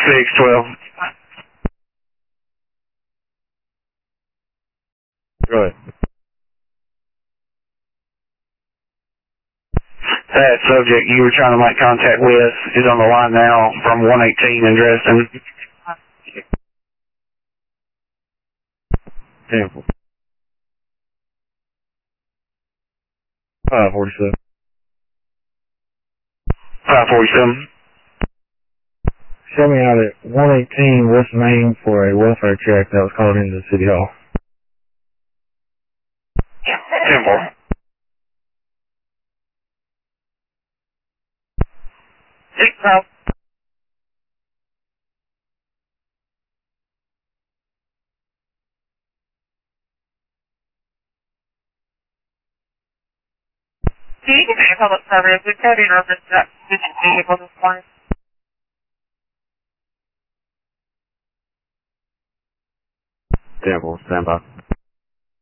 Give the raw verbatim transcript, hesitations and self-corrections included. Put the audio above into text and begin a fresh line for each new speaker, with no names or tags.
six twelve.
Go ahead.
That subject you were trying to make contact with is on the line now from one eighteen in Dresden.
Temple. five forty-seven.
five forty-seven.
Show me out at one eighteen West Main for a welfare check that was called into City Hall.
Temple. six twelve. Do you give me a public service? We've got in reference to that vehicle this morning.
Temple, stand by.